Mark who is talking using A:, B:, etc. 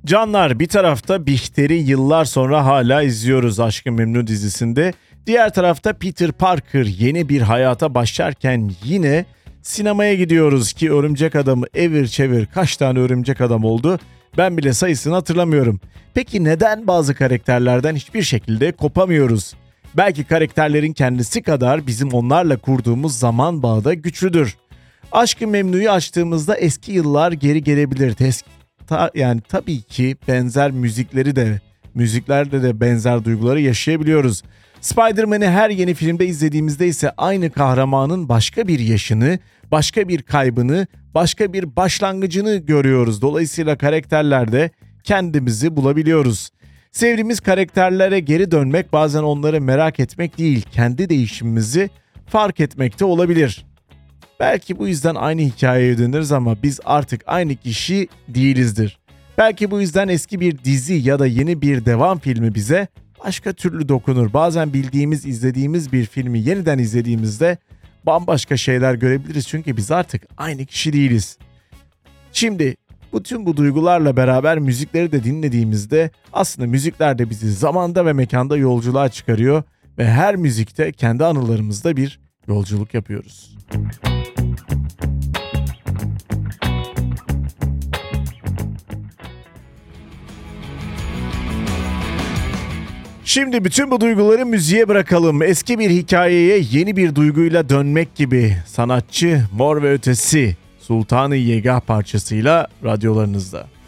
A: Canlar, bir tarafta Bihter'i yıllar sonra hala izliyoruz Aşk-ı Memnu dizisinde. Diğer tarafta Peter Parker yeni bir hayata başlarken yine sinemaya gidiyoruz ki Örümcek Adam'ı evir çevir kaç tane Örümcek Adam oldu ben bile sayısını hatırlamıyorum. Peki neden bazı karakterlerden hiçbir şekilde kopamıyoruz? Belki karakterlerin kendisi kadar bizim onlarla kurduğumuz zaman bağı da güçlüdür. Aşk-ı Memnu'yu açtığımızda eski yıllar geri gelebilir. Yani tabii ki benzer müziklerde de benzer duyguları yaşayabiliyoruz. Spider-Man'i her yeni filmde izlediğimizde ise aynı kahramanın başka bir yaşını, başka bir kaybını, başka bir başlangıcını görüyoruz. Dolayısıyla karakterlerde kendimizi bulabiliyoruz. Sevdiğimiz karakterlere geri dönmek bazen onları merak etmek değil, kendi değişimimizi fark etmekte olabilir. Belki bu yüzden aynı hikayeye döneriz ama biz artık aynı kişi değilizdir. Belki bu yüzden eski bir dizi ya da yeni bir devam filmi bize başka türlü dokunur. Bazen bildiğimiz, izlediğimiz bir filmi yeniden izlediğimizde bambaşka şeyler görebiliriz çünkü biz artık aynı kişi değiliz. Şimdi bütün bu duygularla beraber müzikleri de dinlediğimizde aslında müzikler de bizi zamanda ve mekanda yolculuğa çıkarıyor ve her müzikte kendi anılarımızda bir yolculuk yapıyoruz. Şimdi bütün bu duyguları müziğe bırakalım. Eski bir hikayeye yeni bir duyguyla dönmek gibi sanatçı Mor ve Ötesi Sultan-ı Yegah parçasıyla radyolarınızda.